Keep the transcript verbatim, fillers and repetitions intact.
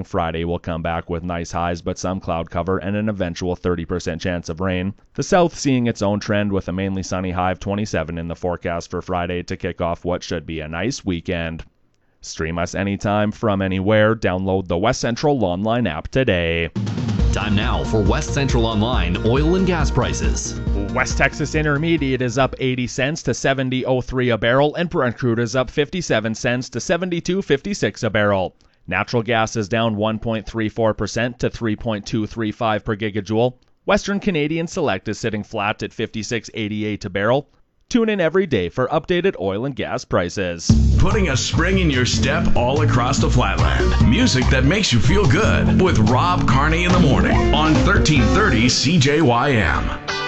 morning. Friday will come back with nice highs, but some cloud cover and an eventual thirty percent chance of rain. The south seeing its own trend with a mainly sunny high of twenty-seven in the forecast for Friday to kick off what should be a nice weekend. Stream us anytime from anywhere. Download the West Central Online app today. Time now for West Central Online oil and gas prices. West Texas Intermediate is up eighty cents to seventy oh three a barrel, and Brent crude is up fifty-seven cents to seventy-two fifty-six a barrel. Natural gas is down one point three four percent to three point two three five per gigajoule. Western Canadian Select is sitting flat at fifty-six eighty-eight a barrel. Tune in every day for updated oil and gas prices. Putting a spring in your step all across the Flatland. Music that makes you feel good with Rob Carney in the morning on thirteen thirty C J Y M.